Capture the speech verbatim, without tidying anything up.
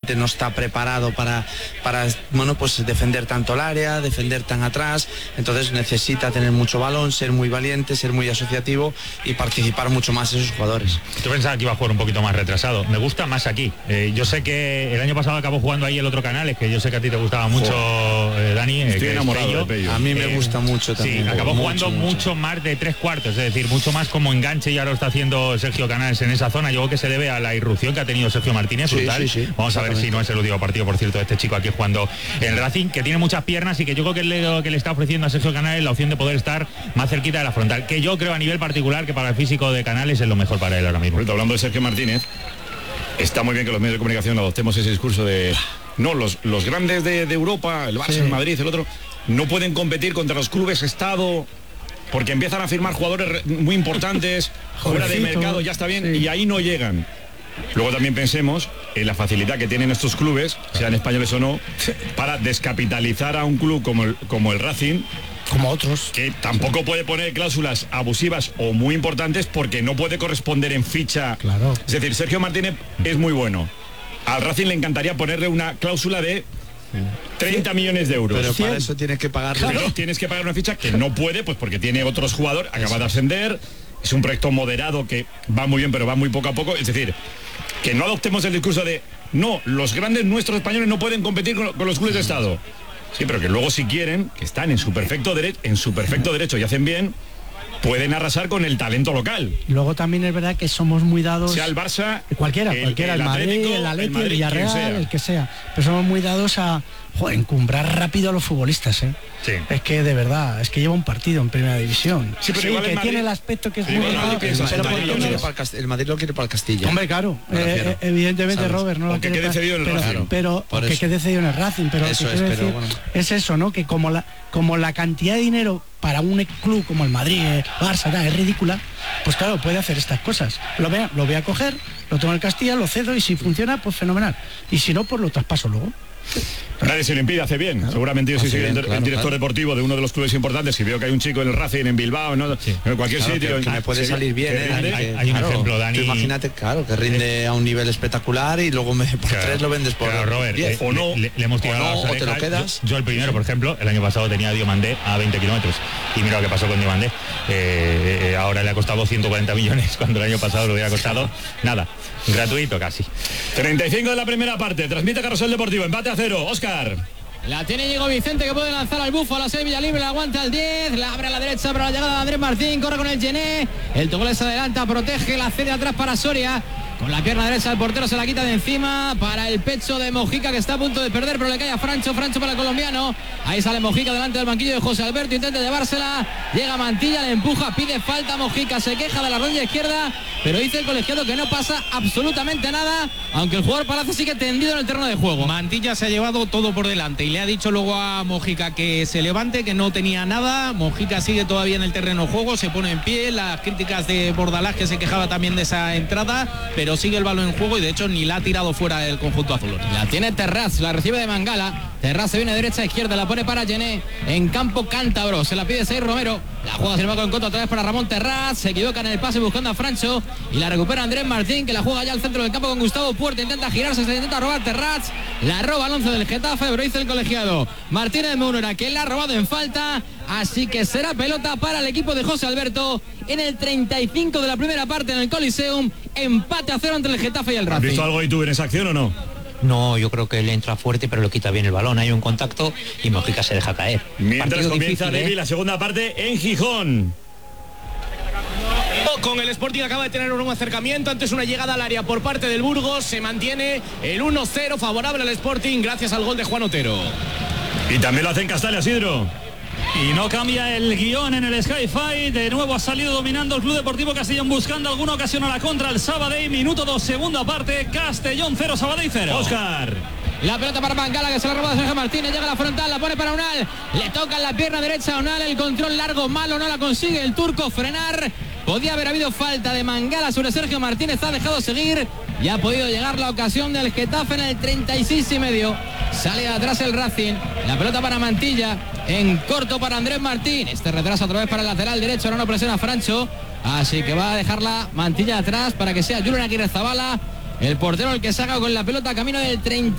físicamente no está preparado para, para bueno, pues defender tanto el área, defender tan atrás, entonces necesita tener mucho balón, ser muy valiente, ser muy asociativo y participar mucho más en sus jugadores. Yo pensaba que iba a jugar un poquito más retrasado, me gusta más aquí. Eh, yo sé que el año pasado acabó jugando ahí el otro Canales, que yo sé que a ti te gustaba mucho, eh, Dani. Estoy eh, enamorado Pello. de Pello. A mí me Eh, gusta mucho también. Sí, acabó mucho, jugando mucho, mucho más de tres cuartos, es decir, mucho más como enganche, y ahora lo está haciendo Sergio Canales en esa zona. Yo creo que se debe a la irrupción que ha tenido Sergio Martínez, sí, brutal. Sí, sí, Vamos a ver si no es el último partido, por cierto, de este chico aquí jugando en Racing, que tiene muchas piernas y que yo creo que le, que le está ofreciendo a Sergio Canales la opción de poder estar más cerquita de la frontal, que yo creo a nivel particular que para el físico de Canales es lo mejor para él ahora mismo. Hablando de Sergio Martínez, está muy bien que los medios de comunicación adoptemos ese discurso de no, los, los grandes de, de Europa, el Barça, sí. el Madrid, el otro, no pueden competir contra los clubes Estado porque empiezan a firmar jugadores muy importantes fuera de mercado, ya está bien, sí. y ahí no llegan. Luego también pensemos en la facilidad que tienen estos clubes, sean españoles o no, para descapitalizar a un club como el, como el Racing, como otros, que tampoco puede poner cláusulas abusivas o muy importantes porque no puede corresponder en ficha. Claro. Es decir, Sergio Martínez es muy bueno. Al Racing le encantaría ponerle una cláusula de treinta millones de euros. Pero para eso tienes que pagar. Pero tienes que pagar una ficha que no puede, pues porque tiene otros jugadores, acaba de ascender, es un proyecto moderado que va muy bien, pero va muy poco a poco. Es decir, que no adoptemos el discurso de no, los grandes nuestros españoles no pueden competir con, con los clubes de Estado. Sí, pero que luego si quieren, que están en su perfecto derecho, en su perfecto derecho y hacen bien, pueden arrasar con el talento local. Y luego también es verdad que somos muy dados, sea el Barça, cualquiera, el, cualquiera, el, el Madrid, Atlético, el Atleti, el, el Villarreal, el que sea, pero somos muy dados a joder, encumbrar rápido a los futbolistas, ¿eh? Sí. Es que de verdad, es que lleva un partido en primera división. Sí, pero sí, igual que Madrid, tiene el aspecto que es sí, muy bueno, raro, pero pero el, Madrid lo quiere para el, Cast- el Madrid lo quiere para el Castilla. Hombre, claro, eh, evidentemente ¿sabes? Robert no lo que quiere quede cedido en el pero, Racing. pero Por que eso. quede cedido en el Racing, pero Eso que es, quiero pero decir, bueno. es eso, ¿no? Que como la como la cantidad de dinero para un club como el Madrid, el Barça, tal, es ridícula, pues claro, puede hacer estas cosas. Lo voy a, lo voy a coger, lo tomo en el Castilla, lo cedo y si funciona, pues fenomenal. Y si no, pues lo traspaso luego. Nadie se lo impide, hace bien. Claro. Seguramente yo si soy bien, el, claro, el director claro. deportivo de uno de los clubes importantes, si veo que hay un chico en el Racing, en Bilbao, ¿no? Sí. en cualquier claro, sitio, que, que me puede salir bien. Que ¿eh? hay, hay, hay claro, un ejemplo, Dani. Imagínate, claro, que rinde a un nivel espectacular y luego me, por claro, tres lo vendes por claro, Robert, diez. Eh, O no, le, le hemos tirado o, no, las o te lo quedas. Yo, yo el primero, por ejemplo, el año pasado tenía a Diomandé a veinte kilómetros y mira lo que pasó con Diomandé. Eh, eh, ahora le ha costado ciento cuarenta millones cuando el año pasado lo hubiera costado nada, gratuito casi. treinta y cinco de la primera parte, transmite Carrusel Deportivo, empate a cero, Óscar. La tiene Diego Vicente, que puede lanzar al bufo a la Sevilla libre, la aguanta al diez, la abre a la derecha para la llegada de Andrés Martín, corre con el Gené, el Togolés se adelanta, protege, la cede atrás para Soria, con la pierna derecha el portero se la quita de encima para el pecho de Mojica, que está a punto de perder, pero le cae a Francho, Francho para el colombiano, ahí sale Mojica delante del banquillo de José Alberto, intenta llevársela, llega Mantilla, le empuja, pide falta, Mojica se queja de la rodilla izquierda, pero dice el colegiado que no pasa absolutamente nada, aunque el jugador Palacio sigue tendido en el terreno de juego. Mantilla se ha llevado todo por delante y le ha dicho luego a Mojica que se levante, que no tenía nada. Mojica sigue todavía en el terreno de juego, se pone en pie, las críticas de Bordalás, que se quejaba también de esa entrada, pero sigue el balón en juego y de hecho ni la ha tirado fuera del conjunto azul. La tiene Terraz, la recibe de Mangala, Terraz se viene derecha a izquierda, la pone para Gené, en campo cántabro, se la pide Seis Romero, la juega sin embargo en contra otra vez para Ramón Terraz, se equivoca en el pase buscando a Francho y la recupera Andrés Martín, que la juega ya al centro del campo con Gustavo Puerta, intenta girarse, se intenta robar Terraz, la roba al once del Getafe, pero dice el colegiado Martínez Mounera que la ha robado en falta, así que será pelota para el equipo de José Alberto en el treinta y cinco de la primera parte en el Coliseum, empate a cero entre el Getafe y el Racing. ¿Has visto algo y tú en esa acción o no? No, yo creo que le entra fuerte, pero lo quita bien el balón. Hay un contacto y Mojica se deja caer. Mientras Partido comienza difícil, Levi, ¿eh? la segunda parte en Gijón. Con el Sporting acaba de tener un acercamiento, antes una llegada al área por parte del Burgos, se mantiene el uno cero favorable al Sporting gracias al gol de Juan Otero. Y también lo hacen Castalia, Isidro. Y no cambia el guión en el Sky Fight. De nuevo ha salido dominando el Club Deportivo Castellón, buscando alguna ocasión a la contra el Sabadell. Minuto dos, segunda parte. Castellón cero, Sabadell cero. Óscar. La pelota para Mangala, que se la roba de Sergio Martínez, llega a la frontal, la pone para Unal, le toca en la pierna derecha a Unal, el control largo, malo, no la consigue el turco frenar. Podía haber habido falta de Mangala sobre Sergio Martínez, ha dejado seguir y ha podido llegar la ocasión del Getafe en el treinta y seis y medio. Sale de atrás el Racing, la pelota para Mantilla, en corto para Andrés Martín, este retraso otra vez para el lateral derecho, ahora no presiona Francho, así que va a dejarla Mantilla atrás para que sea Julen Aguirre Zabala, el portero el que saca con la pelota camino del treinta.